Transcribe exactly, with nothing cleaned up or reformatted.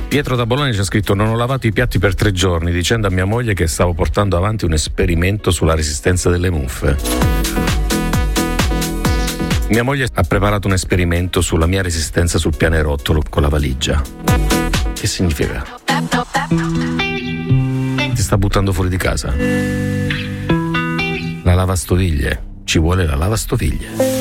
Pietro da Bologna ci ha scritto: non ho lavato i piatti per tre giorni, dicendo a mia moglie che stavo portando avanti un esperimento sulla resistenza delle muffe. Mia moglie ha preparato un esperimento sulla mia resistenza sul pianerottolo con la valigia. Che significa? Ti sta buttando fuori di casa. La lavastoviglie. Ci vuole la lavastoviglie.